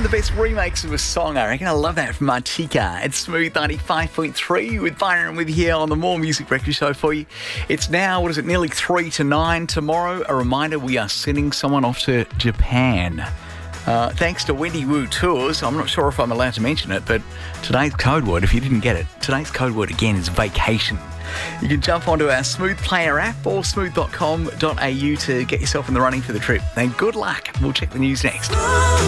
of the best remakes of a song, I reckon. I love that from Martika. It's Smooth 95.3 with Byron with you here on the More Music Breakfast Show for you. It's now, nearly 3 to 9 tomorrow. A reminder, we are sending someone off to Japan. Thanks to Wendy Wu Tours. I'm not sure if I'm allowed to mention it, but today's code word, if you didn't get it, today's code word again is vacation. You can jump onto our Smooth Player app or smooth.com.au to get yourself in the running for the trip. And good luck. We'll check the news next.